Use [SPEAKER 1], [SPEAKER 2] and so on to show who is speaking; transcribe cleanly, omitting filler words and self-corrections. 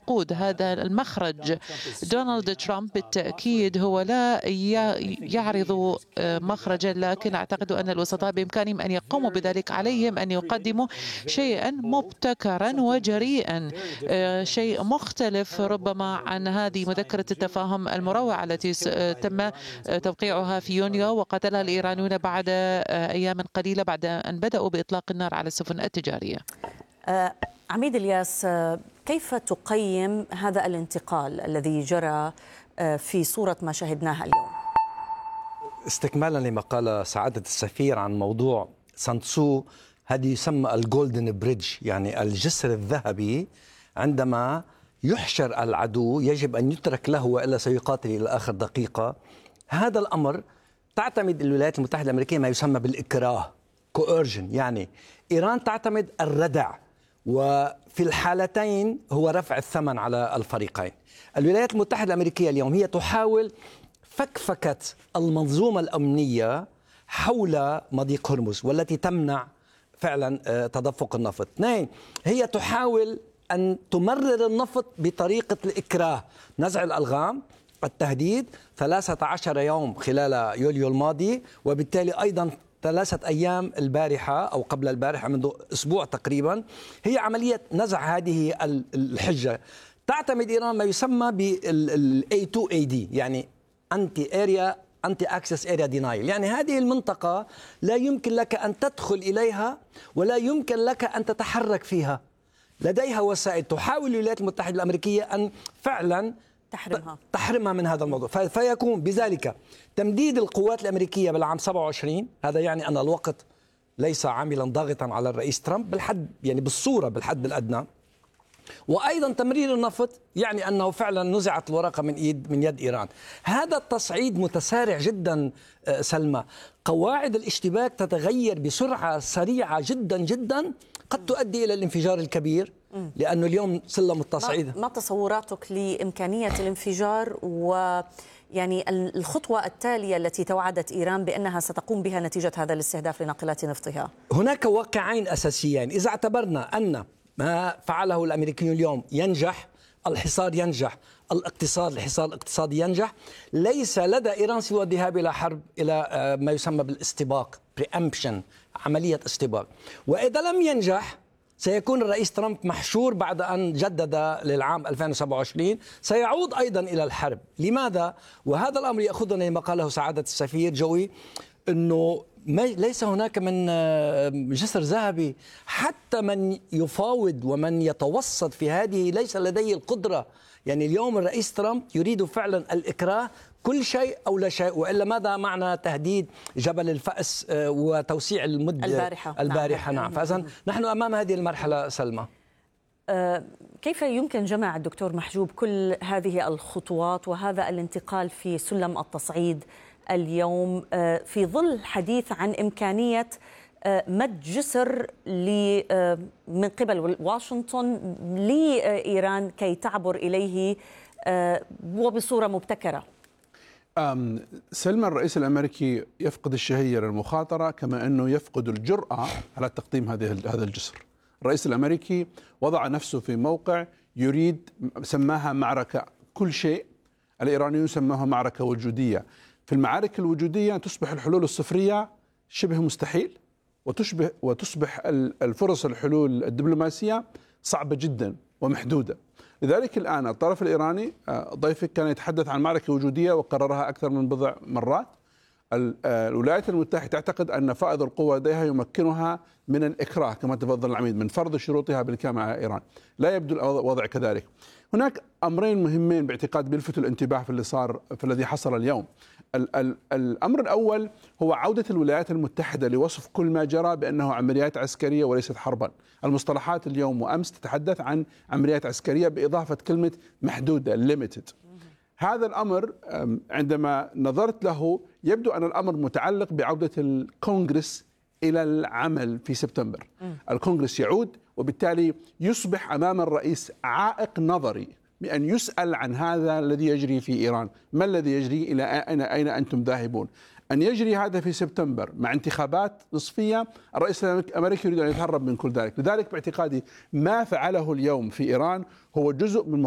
[SPEAKER 1] الوقود، هذا المخرج. دونالد ترامب بالتأكيد هو لا يعرض مخرجا، لكن أعتقد أن الوسطاء بإمكانهم أن يقوموا بذلك. عليهم أن يقدموا شيئا مبتكرا وجريئا، شيء مختلف ربما عن هذه مذكرة التفاهم المروعة التي تم توقيعها في يونيو وقتلها الإيرانيون بعد أيام قليلة بعد أن بدأوا بإطلاق النار على السفن التجارية.
[SPEAKER 2] عميد الياس، كيف تقيم هذا الانتقال الذي جرى في صورة ما شاهدناها اليوم؟
[SPEAKER 3] استكمالا لما قال سعادة السفير عن موضوع سانتسو، هذه يسمى الجولدن بريدج، يعني الجسر الذهبي. عندما يحشر العدو يجب أن يترك له وإلا سيقاتل إلى آخر دقيقة. هذا الأمر تعتمد الولايات المتحدة الأمريكية ما يسمى بالإكراه، coercion، يعني إيران تعتمد الردع، وفي الحالتين هو رفع الثمن على الفريقين. الولايات المتحدة الأمريكية اليوم هي تحاول فكفكة المنظومة الأمنية حول مضيق هرمز والتي تمنع فعلا تدفق النفط. اثنين، هي تحاول أن تمرر النفط بطريقة الإكراه، نزع الألغام، التهديد، 13 يوم خلال يوليو الماضي، وبالتالي أيضا 3 أيام البارحة أو قبل البارحة منذ أسبوع تقريبا، هي عملية نزع هذه الحجة. تعتمد إيران ما يسمى بال A2AD، يعني أنتي أكسس إيريا دينايل، يعني هذه المنطقة لا يمكن لك أن تدخل إليها ولا يمكن لك أن تتحرك فيها. لديها وسائل تحاول الولايات المتحدة الأمريكية أن فعلا تحرمها من هذا الموضوع، فيكون بذلك تمديد القوات الأمريكية بالعام 27. هذا يعني أن الوقت ليس عاملا ضاغطا على الرئيس ترامب بالحد، يعني بالصورة بالحد الأدنى. وأيضا تمرير النفط يعني أنه فعلا نزعت الورقة من يد إيران. هذا التصعيد متسارع جدا سلمى، قواعد الاشتباك تتغير بسرعة سريعة جدا جدا، قد تؤدي إلى الانفجار الكبير، لأنه اليوم سلم التصعيد.
[SPEAKER 2] ما تصوراتك لإمكانية الانفجار ويعني الخطوة التالية التي توعدت إيران بأنها ستقوم بها نتيجة هذا الاستهداف لناقلات نفطها؟
[SPEAKER 3] هناك واقعين أساسيين. إذا اعتبرنا أن ما فعله الأمريكيون اليوم ينجح، الحصار ينجح، الحصار الاقتصادي ينجح، ليس لدى إيران سوى الذهاب إلى حرب، إلى ما يسمى بالاستباق، preemption، عملية استباق. وإذا لم ينجح سيكون الرئيس ترامب محشور بعد أن جدد للعام 2027، سيعود أيضا إلى الحرب. لماذا؟ وهذا الأمر يأخذنا لما قاله سعادة السفير جوي، أنه ليس هناك من جسر ذهبي. حتى من يفاوض ومن يتوسط في هذه ليس لديه القدرة. يعني اليوم الرئيس ترامب يريد فعلا الإكراه، كل شيء أو لا شيء، وإلا ماذا معنى تهديد جبل الفأس وتوسيع المدة البارحة. نعم. فإذن نحن أمام هذه المرحلة سلمى.
[SPEAKER 2] كيف يمكن جمع الدكتور محجوب كل هذه الخطوات وهذا الانتقال في سلم التصعيد اليوم في ظل الحديث عن إمكانية مد جسر من قبل واشنطن لإيران كي تعبر إليه وبصورة مبتكرة؟
[SPEAKER 4] سلمى، الرئيس الأمريكي يفقد الشهية للمخاطرة كما أنه يفقد الجرأة على تقديم هذا الجسر. الرئيس الأمريكي وضع نفسه في موقع يريد، سماها معركة كل شيء، الإيرانيون سموها معركة وجودية. في المعارك الوجودية تصبح الحلول الصفرية شبه مستحيل، وتصبح الفرص الحلول الدبلوماسية صعبة جدا ومحدودة. لذلك الآن الطرف الإيراني، ضيفك كان يتحدث عن معركة وجودية وقررها أكثر من بضع مرات. الولايات المتحدة تعتقد أن فائض القوة لديها يمكنها من الإكراه كما تفضل العميد، من فرض شروطها بالكامل على إيران. لا يبدو الوضع كذلك. هناك أمرين مهمين باعتقاد بيلفتوا الانتباه في اللي صار، في الذي حصل اليوم. الأمر الأول هو عودة الولايات المتحدة لوصف كل ما جرى بأنه عمليات عسكرية وليست حربا. المصطلحات اليوم وأمس تتحدث عن عمليات عسكرية بإضافة كلمة محدودة limited. هذا الأمر عندما نظرت له يبدو أن الأمر متعلق بعودة الكونغرس إلى العمل في سبتمبر. الكونغرس يعود، وبالتالي يصبح أمام الرئيس عائق نظري بأن يسأل عن هذا الذي يجري في إيران. ما الذي يجري؟ إلى أين أنتم ذاهبون؟ أن يجري هذا في سبتمبر مع انتخابات نصفية، الرئيس الأمريكي يريد أن يتهرب من كل ذلك. لذلك باعتقادي ما فعله اليوم في إيران هو جزء من